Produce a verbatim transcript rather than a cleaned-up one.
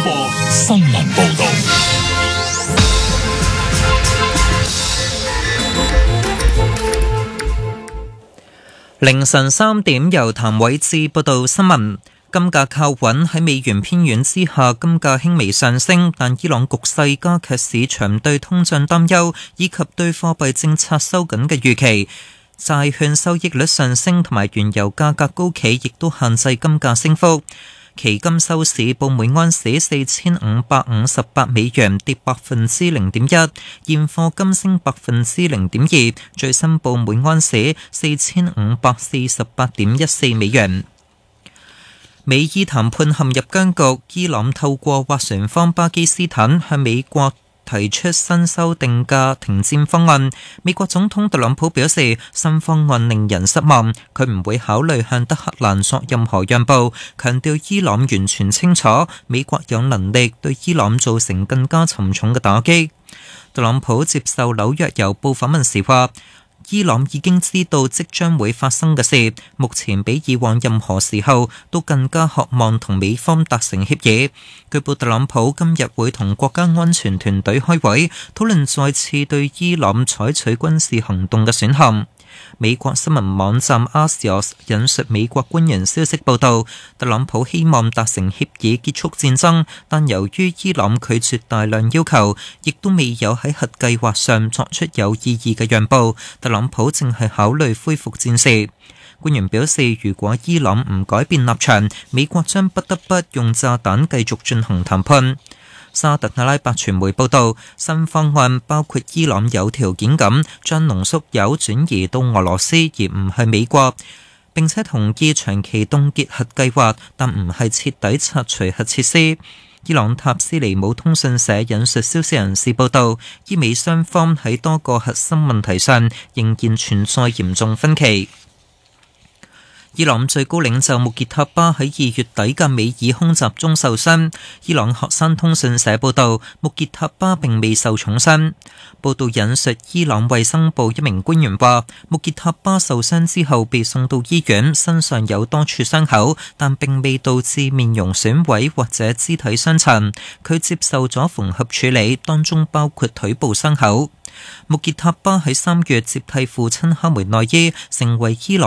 新聞報道。凌晨三點，由譚偉智報道新聞。金價靠穩，喺美元偏軟之下，金價輕微上升，但伊朗局勢加劇市場對通脹擔憂，以及對貨幣政策收緊嘅預期。債券收益率上升同埋原油價格高企，亦都限制金價升幅。期金收市報每盎司四千五百五十八美元，跌百分之零點一；現貨金升百分之零點二，最新報每盎司四千五百四十八點一四美元。美伊談判陷入僵局，伊朗透過斡旋方巴基斯坦向美國提出新修訂嘅停戰方案。美國總統特朗普表示，新方案令人失望，佢唔會考慮向德黑蘭作任何讓步，強調伊朗完全清楚美國有能力對伊朗造成更加沉重嘅打擊。特朗普接受紐約郵報訪問時話，伊朗已經知道即將會發生嘅事，目前比以往任何時候都更加渴望同美方達成協議。據報特朗普今日會同國家安全團隊開會，討論再次對伊朗採取軍事行動嘅選項。美國新聞網站 Axios 引述美國官員消息報道，特朗普希望達成協議結束戰爭，但由於伊朗拒絕大量要求，亦都未有喺核計劃上作出有意義嘅讓步，特朗普正係考慮恢復戰事。官員表示，如果伊朗唔改變立場，美國將不得不用炸彈繼續進行談判。沙特阿拉伯傳媒報道，新方案包括伊朗有條件咁將濃縮鈾轉移到俄羅斯，而唔係美國，並且同意長期凍結核計劃，但唔係徹底拆除核設施。伊朗塔斯尼姆通訊社引述消息人士報道，伊美雙方喺多個核心問題上仍然存在嚴重分歧。伊朗最高領袖穆傑塔巴喺二月底嘅美爾空襲中受傷。伊朗學生通訊社報道，穆傑塔巴並未受重傷。報道引述伊朗衛生部一名官員話，穆傑塔巴受傷之後被送到醫院，身上有多處傷口，但並未導致面容損毀或者肢體傷殘。佢接受咗縫合處理，當中包括腿部傷口。穆傑塔巴喺三月接替父親哈梅內伊，成為伊朗